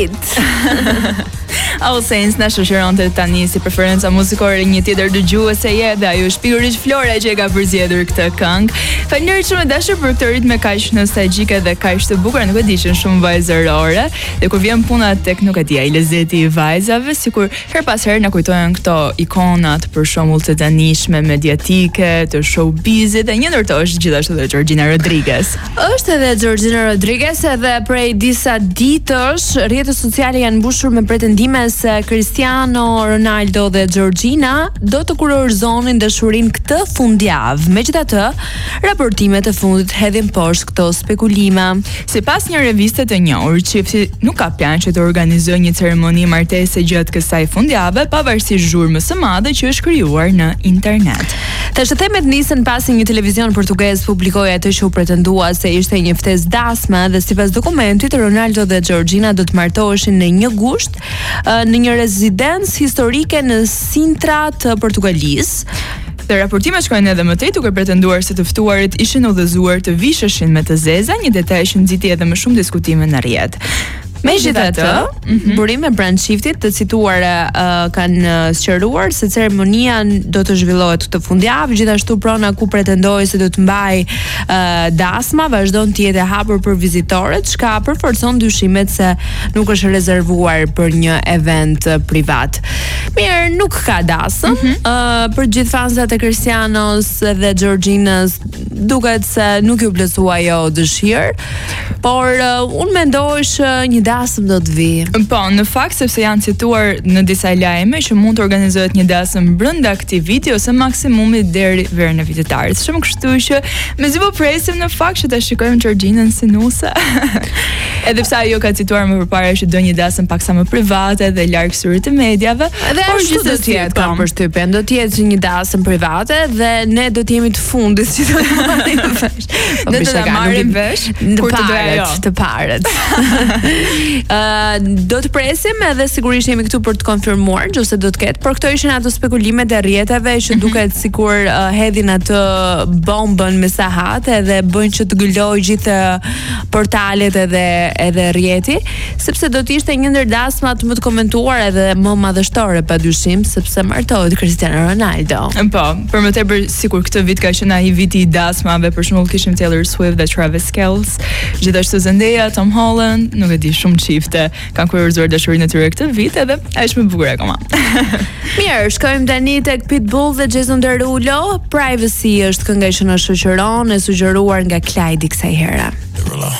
Hit. All Saints na shoqëronte tani si preferenca muzikore një tjetër dëgjuese dhe ajo është pikërisht Flora që e ka përzgjedhur këtë këngë. Faleminderit shumë dashur për këtë ritëm kaq nostalgjike dhe kaq të bukur, nuk e di që shumë vajzërore. Dhe kur vjen puna tek nuk e di ai lezeti i vajzave, sikur her pas here na kujtojnë këto ikonat për shembull të tanishme mediatike, të showbizit, dhe një ndër to është gjithashtu edhe Georgina Rodriguez. Është edhe Georgina Rodriguez, edhe prej disa ditësh rrjetet sociale janë mbushur me pretendime se Cristiano Ronaldo dhe Georgina do të kurorzonin dashurinë këtë fundjavë. Megjithatë, raportimet e fundit hedhin poshtë këto spekulime. Sipas një reviste të njohur, çifti nuk ka plan që të organizojë një ceremoni martese gjatë kësaj fundjavë, pavarësisht zhurmës së madhe që është krijuar në internet. Tashtemet nisën pasi një televizion portugez publikoi atë që u pretendua se ishte një ftesë dasme, dhe sipas dokumentit Ronaldo dhe Georgina do të martoheshin në 1 gusht në një rezidencë historike në Sintra të Portugalisë. Dhe raportimet shkojnë edhe më tej duke pretenduar se të ftuarit ishin udhëzuar të visheshin me të zeza, një detaj që nxiti edhe më shumë diskutime në rrjet. Megjithatë, burime pranë çiftit të cituara kanë sqaruar se ceremonia do të zhvillohet këtë fundjavë, gjithashtu prona ku pretendoi se do të mbaj dasma vazhdon të jetë e hapur për vizitorët, çka përforcon dyshimet se nuk është rezervuar për një event privat. Mirë, nuk ka dasëm. Për gjithë fansat e Cristianos dhe Georginas duket se nuk ju plotësua ajo dëshirë, por unë mendoj që një dasëm do të vi. Po, në fakt sepse janë cituar në disa lajme që mund të organizohet një dasëm brenda këtij viti ose maksimumi deri verën e vitit të ardhshëm. Shumë kështu që mezi po presim në fakt që ta shikojmë Georginën si nuse. Edhe pse ajo ka cituar më përpara që do një dasëm paksa më private dhe larg syrit të mediave, por gjithë do të jetë kam përshtypjen, do të jetë një dasëm private dhe ne do të jemi të fundit që do të marrim vesh. Ne do të marrim vesh kur të doja ajo. Të parët. Do të presim edhe sigurisht jemi këtu për të konfirmuar nëse do të ketë, por këto ishin ato spekulimet e rrjeteve që duket sikur hedhin atë bombën me sahat edhe bëjnë që të gëlojë gjithë portalet edhe rrjeti, sepse do të ishte një ndër dasmat më të komentuar edhe më madhështore padyshim, sepse martohet Cristiano Ronaldo. Po, për më tepër sikur këtë vit ka qenë ai viti i dasmave, për shembull kishim Taylor Swift dhe Travis Kelce, gjithashtu Zendaya, Tom Holland, nuk e di, shumë çifte kanë kurorzuar dashurinë e tyre këtë vit edhe është më bukur akoma. Mirë, shkojmë tani tek Pitbull dhe Jason Derulo. Privacy është kënga që na shoqëron, e sugjeruar nga Clyde kësaj here.